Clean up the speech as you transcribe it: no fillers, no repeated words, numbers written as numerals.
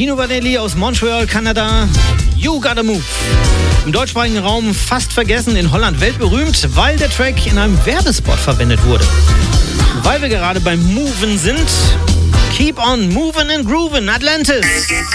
Dino Vanelli aus Montreal, Kanada. You Gotta Move. Im deutschsprachigen Raum fast vergessen, in Holland weltberühmt, weil der Track in einem Werbespot verwendet wurde. Weil wir gerade beim Moven sind, keep on moving and grooving, Atlantis.